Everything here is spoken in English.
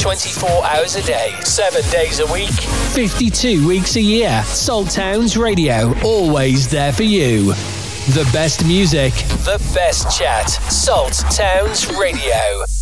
24 hours a day, 7 days a week, 52 weeks a year. Salt Towns Radio, always there for you. The best music, the best chat. Salt Towns Radio.